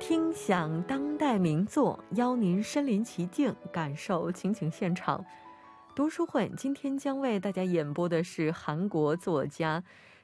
听享当代名作，邀您身临其境，感受情景现场。读书会今天将为大家演播的是韩国作家